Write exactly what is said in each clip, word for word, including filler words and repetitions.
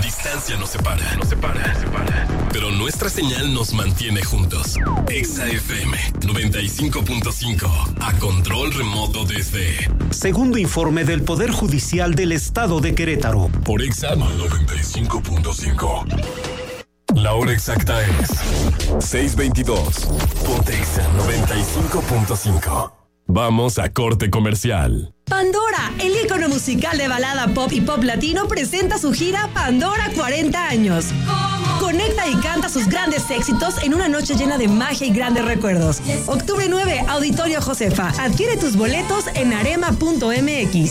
distancia nos separa, nos separa, nos separa. Pero nuestra señal nos mantiene juntos. Exa F M noventa y cinco punto cinco, a control remoto desde... Segundo informe del Poder Judicial del Estado de Querétaro. Por Exa noventa y cinco punto cinco. La hora exacta es seis veintidós. Ponte Exa noventa y cinco punto cinco. Vamos a corte comercial. Pandora, el ícono musical de balada pop y pop latino, presenta su gira Pandora cuarenta años. Conecta y canta sus grandes éxitos en una noche llena de magia y grandes recuerdos. Octubre nueve, Auditorio Josefa. Adquiere tus boletos en arema punto m x.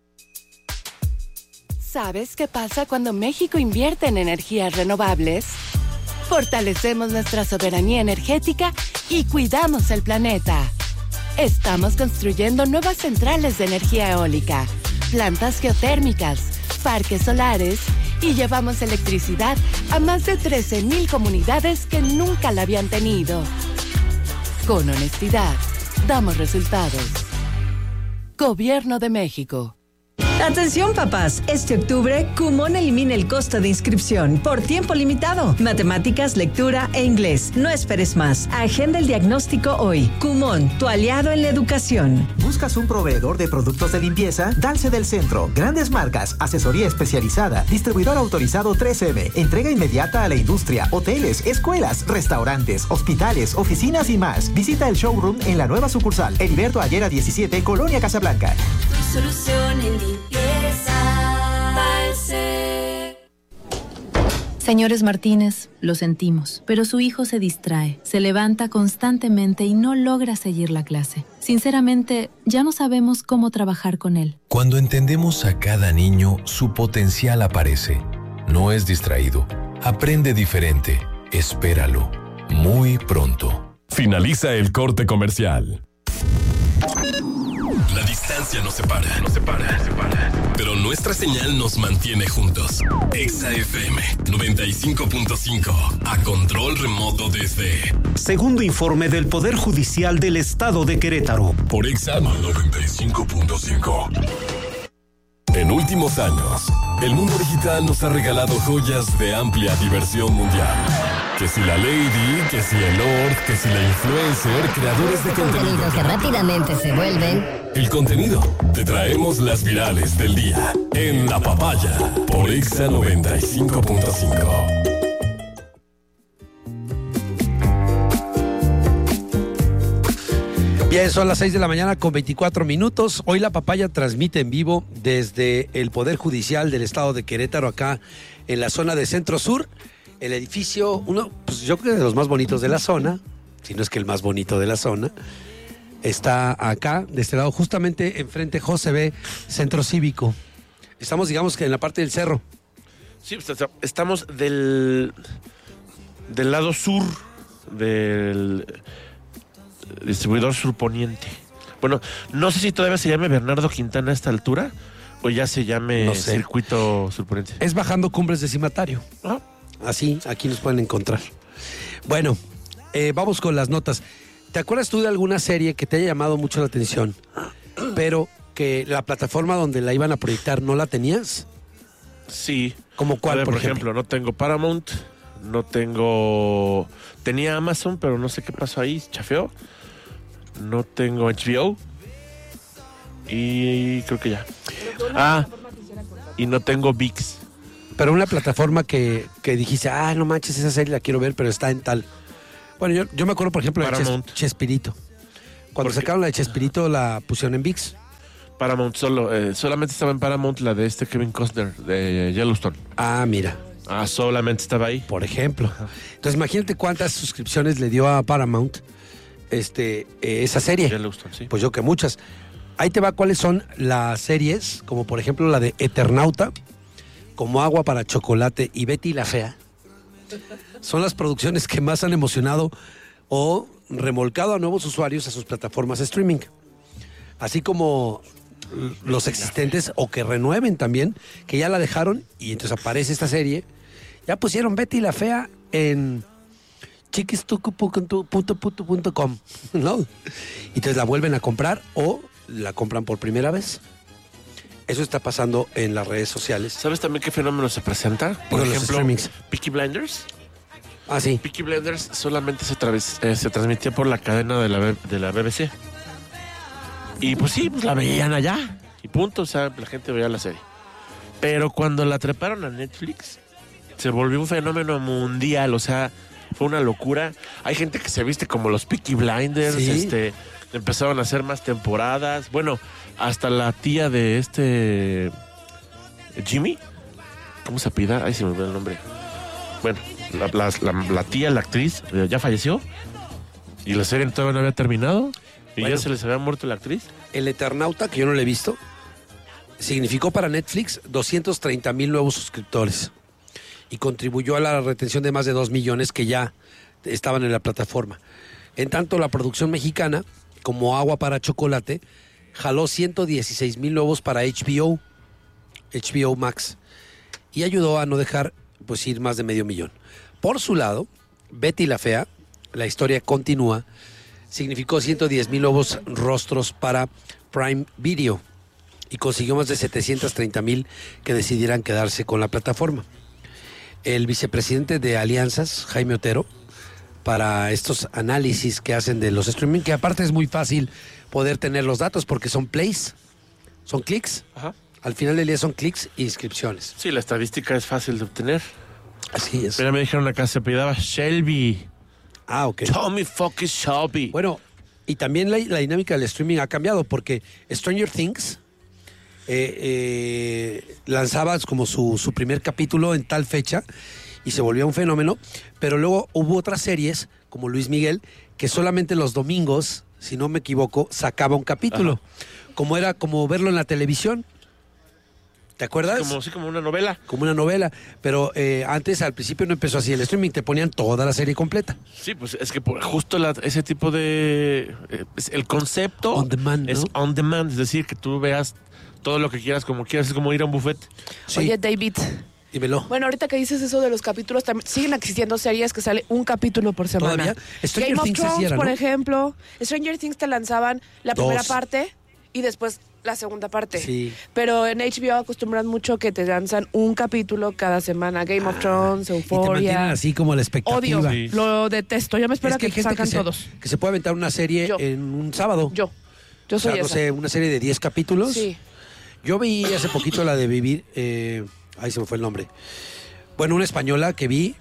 ¿Sabes qué pasa cuando México invierte en energías renovables? Fortalecemos nuestra soberanía energética y cuidamos el planeta. Estamos construyendo nuevas centrales de energía eólica, plantas geotérmicas, parques solares y llevamos electricidad a más de trece mil comunidades que nunca la habían tenido. Con honestidad, damos resultados. Gobierno de México. Atención, papás. Este octubre, Kumon elimina el costo de inscripción por tiempo limitado. Matemáticas, lectura e inglés. No esperes más. Agenda el diagnóstico hoy. Kumon, tu aliado en la educación. ¿Buscas un proveedor de productos de limpieza? Dalce del Centro. Grandes marcas, asesoría especializada, distribuidor autorizado tres eme. Entrega inmediata a la industria, hoteles, escuelas, restaurantes, hospitales, oficinas y más. Visita el showroom en la nueva sucursal, Heriberto Ayera diecisiete, Colonia Casablanca. Tu solución en limpieza, Dalce. Señores Martínez, lo sentimos, pero su hijo se distrae, se levanta constantemente y no logra seguir la clase. Sinceramente, ya no sabemos cómo trabajar con él. Cuando entendemos a cada niño, su potencial aparece. No es distraído, aprende diferente. Espéralo, muy pronto. Finaliza el corte comercial. La distancia nos separa, nos separa, nos separa. Pero nuestra señal nos mantiene juntos. Exa F M noventa y cinco punto cinco, a control remoto desde... Segundo informe del Poder Judicial del Estado de Querétaro. Por Exa noventa y cinco punto cinco. En últimos años, el mundo digital nos ha regalado joyas de amplia diversión mundial. Que si la Lady, que si el Lord, que si la influencer, creadores de contenido. Contenidos que rápidamente se vuelven. El contenido. Te traemos las virales del día. En La Papaya. Por Exa noventa y cinco punto cinco. Bien, son las seis de la mañana con veinticuatro minutos. Hoy La Papaya transmite en vivo desde el Poder Judicial del Estado de Querétaro, acá en la zona de Centro Sur. El edificio, uno, pues yo creo que de los más bonitos de la zona, si no es que el más bonito de la zona, está acá, de este lado, justamente enfrente José B, Centro Cívico. Estamos, digamos que en la parte del cerro. Sí, estamos del, del lado sur del distribuidor surponiente. Bueno, no sé si todavía se llame Bernardo Quintana a esta altura o ya se llame no sé. Circuito Surponiente. Es bajando Cumbres de Cimatario. ¿Ah? Así, aquí nos pueden encontrar. Bueno, eh, vamos con las notas. ¿Te acuerdas tú de alguna serie que te haya llamado mucho la atención, pero que la plataforma donde la iban a proyectar no la tenías? Sí. ¿Cómo cuál, ver, por, por ejemplo? ejemplo? No tengo Paramount, no tengo... Tenía Amazon, pero no sé qué pasó ahí, chafeó. No tengo H B O. Y creo que ya. Ah, y no tengo V I X. Pero una plataforma que, que dijiste, ah, no manches, esa serie la quiero ver, pero está en tal. Bueno, yo, yo me acuerdo, por ejemplo, de Ches, Chespirito. Cuando sacaron la de Chespirito, la pusieron en V I X. Paramount solo, eh, solamente estaba en Paramount la de este Kevin Costner, de Yellowstone. Ah, mira. Ah, solamente estaba ahí. Por ejemplo. Entonces, imagínate cuántas suscripciones le dio a Paramount este, eh, esa serie. Yellowstone, sí. Pues yo que muchas. Ahí te va cuáles son las series, como por ejemplo la de Eternauta, Como Agua para Chocolate y Betty la Fea. Son las producciones que más han emocionado o remolcado a nuevos usuarios a sus plataformas de streaming. Así como los existentes o que renueven también, que ya la dejaron y entonces aparece esta serie. Ya pusieron Betty la Fea en chiquistucu punto com, ¿no? Y entonces la vuelven a comprar o la compran por primera vez. Eso está pasando en las redes sociales. ¿Sabes también qué fenómeno se presenta? Por Digo, los ejemplo, streamings. Peaky Blinders. Ah, sí. Peaky Blinders solamente se, traves- eh, se transmitía por la cadena de la, B- de la B B C. Y pues sí, pues la veían allá. Y punto, o sea, la gente veía la serie. Pero cuando la treparon a Netflix, se volvió un fenómeno mundial, o sea, fue una locura. Hay gente que se viste como los Peaky Blinders, Sí. este, empezaron a hacer más temporadas. Bueno, hasta la tía de este Jimmy, ¿cómo se apellida? Ay, se me olvidó el nombre. Bueno, la, la- la- la tía, la actriz, eh, ya falleció y la serie todavía no había terminado y Bueno. ya se les había muerto la actriz. El Eternauta, que yo no lo he visto, significó para Netflix doscientos treinta mil nuevos suscriptores y contribuyó a la retención de más de dos millones que ya estaban en la plataforma. En tanto, la producción mexicana, como Agua para Chocolate, jaló ciento dieciséis mil nuevos para H B O, H B O Max, y ayudó a no dejar pues ir más de medio millón. Por su lado, Betty la Fea, la historia continúa, significó ciento diez mil nuevos rostros para Prime Video y consiguió más de setecientos treinta mil que decidieran quedarse con la plataforma. El vicepresidente de Alianzas, Jaime Otero, para estos análisis que hacen de los streaming, que aparte es muy fácil poder tener los datos porque son plays, son clics. Ajá. Al final del día son clics e inscripciones. Sí, la estadística es fácil de obtener. Así es. Mira, me dijeron acá, se apellidaba Shelby. Ah, ok. Tommy fucking Shelby. Bueno, y también la, la dinámica del streaming ha cambiado porque Stranger Things eh, eh, lanzaba como su, su primer capítulo en tal fecha y se volvió un fenómeno, pero luego hubo otras series como Luis Miguel que solamente los domingos, si no me equivoco, sacaba un capítulo, Ajá. como era como verlo en la televisión. ¿Te acuerdas? Como, sí, como una novela. Como una novela, pero eh, antes al principio no empezó así el streaming, te ponían toda la serie completa. Sí, pues es que por- justo la- ese tipo de... eh, es- el concepto On demand, ¿no? es on demand, es decir, que tú veas todo lo que quieras como quieras, es como ir a un buffet. Sí. Oye, David. Dímelo. Bueno, ahorita que dices eso de los capítulos, también siguen existiendo series que sale un capítulo por semana. ¿Todavía? Stranger Game of Things Thrones, así era, por ¿no? ejemplo. Stranger Things te lanzaban la Dos. primera parte y después la segunda parte. Sí. Pero en H B O acostumbran mucho que te lanzan un capítulo cada semana. Game of Thrones, Ah, Y te mantienen Euphoria. así como la expectativa. Odio, Sí. lo detesto. Yo me espero Es que a hay que, gente salgan que se, todos. que se puede aventar una serie Yo. en un sábado. Yo. Yo O sea, soy no esa. sé, una serie de diez capítulos. Sí. Yo vi hace poquito la de Vivir, eh, ahí se me fue el nombre. Bueno, una española que vi,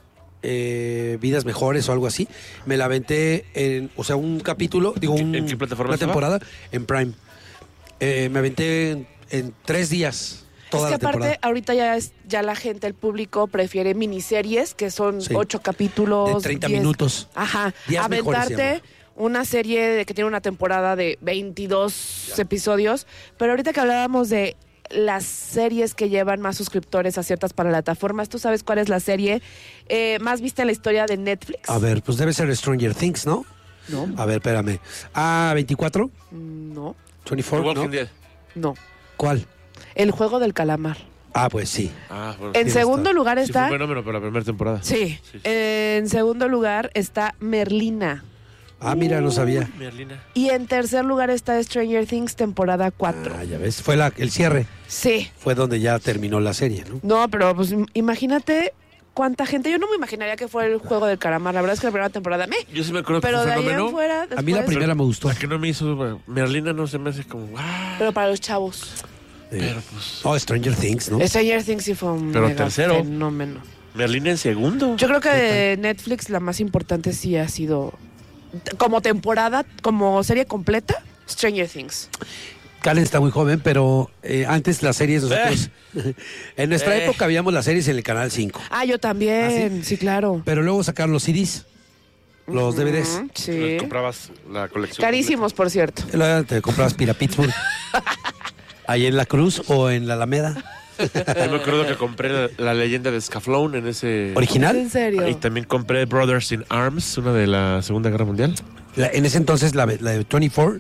eh, Vidas Mejores o algo así. Me la aventé en, o sea, un capítulo, digo, ¿En un- qué- en qué plataforma una estaba? temporada en Prime. Eh, me aventé en, en tres días toda es que la aparte, temporada. ahorita ya es, ya la gente, el público prefiere miniseries que son Sí. ocho capítulos. De treinta diez. minutos. Ajá. Días mejores se Aventarte una serie de, que tiene una temporada de veintidós episodios. Pero ahorita que hablábamos de las series que llevan más suscriptores a ciertas plataformas, ¿tú sabes cuál es la serie eh, más vista en la historia de Netflix? A ver, pues debe ser Stranger Things, ¿no? No. A ver, espérame. Ah, veinticuatro, No, veinticuatro, Walking ¿no? Dead. no. ¿Cuál? El juego del calamar. Ah, pues sí. Ah, bueno. En tienes segundo toda- lugar Sí, fue está... un fenómeno para la primera temporada. Sí. Sí. En segundo lugar está Merlina. Ah, mira, no sabía. Merlina. Y en tercer lugar está Stranger Things temporada cuatro. Ah, ya ves. Fue la, el cierre. Sí. Fue donde ya terminó la serie, ¿no? No, pero pues im- imagínate cuánta gente. Yo no me imaginaría que fue el juego del calamar. La verdad es que la primera temporada me. Yo sí me acuerdo Pero que de fue un ahí en fenómeno. fuera. A mí la después- primera me gustó. La que no me hizo... Merlina no se me hace como... ¡ah! Pero para los chavos. Eh, Pero pues... Oh, Stranger Things, ¿no? Stranger Things sí fue un Pero mega tercero. fenómeno. Merlina en segundo. Yo creo que de Netflix la más importante sí ha sido. Como temporada, como serie completa, Stranger Things. Karen está muy joven, pero eh, antes las series nosotros... en nuestra Eh. época veíamos las series en el Canal cinco. Ah, yo también. sí? claro. Pero luego sacaron los C Ds, los D V Ds. Ujú, Sí. Comprabas la colección. Carísimos, por cierto. Luego te comprabas Pira Pittsburgh. Ahí en la Cruz o en la Alameda. completa. Yo me acuerdo que compré la, la leyenda de Scaflón en ese... ¿Original? ¿En serio? Y también compré Brothers in Arms, una de la Segunda Guerra Mundial. La- en ese entonces la, la de veinticuatro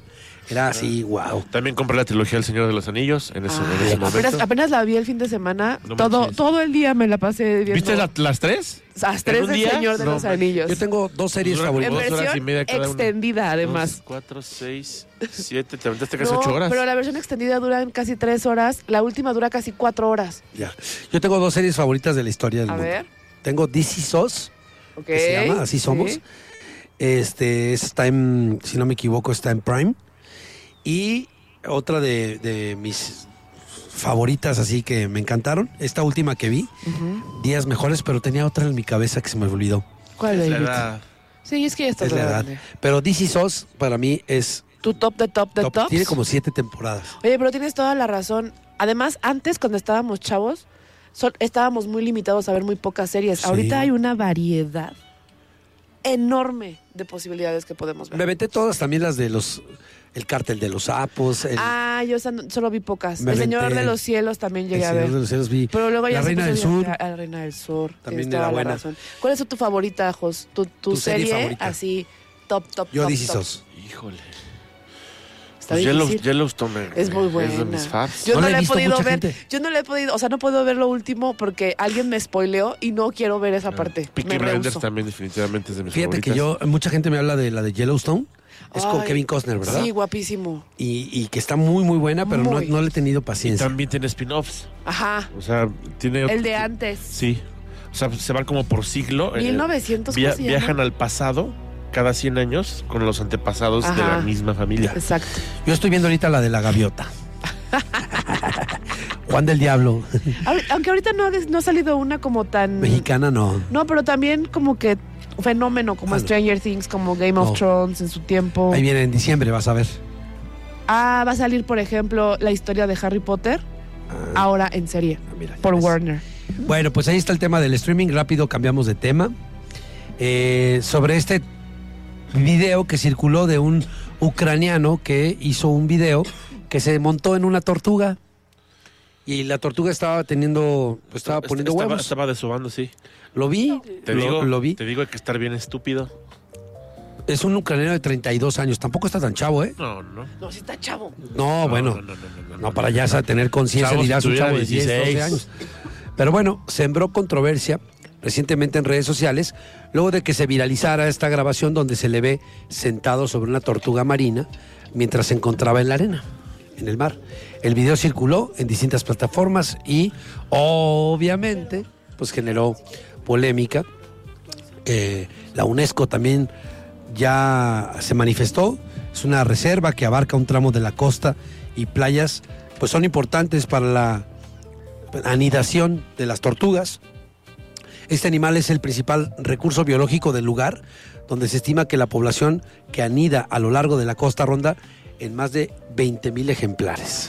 Era así, wow. También compré la trilogía El Señor de los Anillos en ese, en ese momento. Apenas, apenas la vi el fin de semana. No todo, manches. todo el día me la pasé viendo. ¿Viste la- las tres? Las tres ¿En un del día? Señor de No, los man. Anillos. Yo tengo dos series Dura- En favoritas. dos horas y versión media cada una. extendida, además. Dos, cuatro, seis, siete. Te aventaste casi No, ocho horas. pero la versión extendida duran casi tres horas. La última dura casi cuatro horas. Ya. Yo tengo dos series favoritas de la historia del A mundo. ver. Tengo This Is Us, Ok. que se llama Así Somos. Sí. Este está en, si no me equivoco, está en Prime. Y otra de, de mis favoritas, así que me encantaron, esta última que vi, Ujú. Días Mejores, pero tenía otra en mi cabeza que se me olvidó. ¿Cuál Es la David? edad. Sí, es que ya está Es la edad. grande. Pero This Is Us para mí es Tu top de top de top. tops. Tiene como siete temporadas. Oye, pero tienes toda la razón. Además, antes, cuando estábamos chavos, sol- estábamos muy limitados a ver muy pocas series. Sí. Ahorita hay una variedad enorme de posibilidades que podemos ver. Me aventé todas, también las de los, el Cártel de los Sapos, el, Ah, yo esa no- solo vi pocas. Me El Señor aventé de los Cielos también el llegué a Señor ver. de los Cielos, vi Pero luego ya La se Reina puso del Sur. bien- a La Reina del Sur. También Tienes era toda la buena. razón. ¿Cuál es tu favorita, Jos? Tu, tu, Tu serie serie, favorita. así, top, top, Yo top, This Is top. Us. Híjole. Está Pues Yellow- difícil. Yellowstone Es muy buena. Es de mis faves. Yo No no, la he la he visto, podido mucha ver. gente. Yo no la he podido, o sea, no puedo ver lo último porque alguien me spoileó y no quiero ver esa parte. Peaky me Blinders rehuso. también definitivamente es de mis Fíjate que favoritas. yo, mucha gente me habla de la de Yellowstone, es con Ay, Kevin Costner, ¿verdad? Sí, guapísimo. Y, y que está muy, muy buena, pero no, Muy. no le he tenido Y paciencia. también tiene spin-offs. Ajá. O sea, tiene... El de antes. Sí. O sea, se van como por siglo. eh, mil novecientos, via- ¿cómo se llama? viajan al pasado cada cien años con los antepasados de Ajá. la misma familia. Exacto. Yo estoy viendo ahorita la de la gaviota. Juan del Diablo. Ahor- Aunque ahorita no, ha- no ha salido una como tan... Mexicana no. No, pero también como que fenómeno como Ah, no. Stranger Things, como Game of No. Thrones en su tiempo. Ahí viene en diciembre, vas a ver. Ah, va a salir, por ejemplo, la historia de Harry Potter, ahora en serie, Ah, mira, ya por ves. Warner. Bueno, pues ahí está el tema del streaming. Rápido cambiamos de tema. Eh, sobre este video que circuló de un ucraniano que hizo un video que se montó en una tortuga y la tortuga estaba teniendo, pues estaba Est- poniendo estaba, huevos. Estaba desobando, sí. Lo vi, Te lo, digo, lo vi. Te digo, hay que estar bien estúpido. Es un ucraniano de treinta y dos años. Tampoco está tan chavo, ¿eh? No, no. No, sí está chavo. No, bueno. No, no, no, no, no, No, para ya sa- tener conciencia, Chavo, dirás si un tuviera chavo de diez, doce dieciséis. años. Pero bueno, sembró controversia recientemente en redes sociales luego de que se viralizara esta grabación donde se le ve sentado sobre una tortuga marina mientras se encontraba en la arena, en el mar. El video circuló en distintas plataformas y obviamente pues generó polémica. Eh, la UNESCO también ya se manifestó. Es una reserva que abarca un tramo de la costa y playas, pues son importantes para la anidación de las tortugas. Este animal es el principal recurso biológico del lugar, donde se estima que la población que anida a lo largo de la costa ronda en más de veinte mil ejemplares.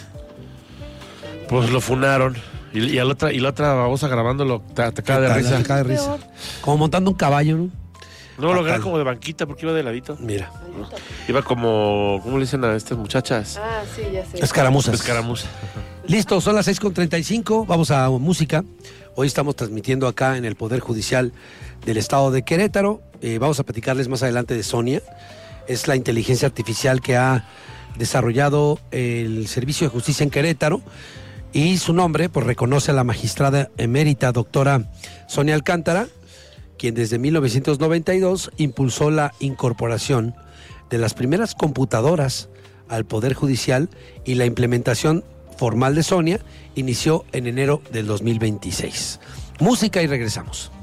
Pues lo funaron. Y, y, a la otra, y la otra babosa grabándolo te atacaba de risa. Atacada de risa. Como montando un caballo, ¿no? No, lo agarré Fatal. como de banquita porque iba de ladito. Mira, Iba como, ¿cómo le dicen a estas muchachas? Ah, sí, ya sé. escaramuzas. Escaramuza. Listo, son las seis con treinta y cinco, vamos a música. Hoy estamos transmitiendo acá en el Poder Judicial del Estado de Querétaro. Eh, vamos a platicarles más adelante de Sonia. Es la inteligencia artificial que ha desarrollado el Servicio de Justicia en Querétaro. Y su nombre, pues reconoce a la magistrada emérita doctora Sonia Alcántara, quien desde mil novecientos noventa y dos impulsó la incorporación de las primeras computadoras al Poder Judicial y la implementación formal de Sonia inició en enero del dos mil veintiséis. Música y regresamos.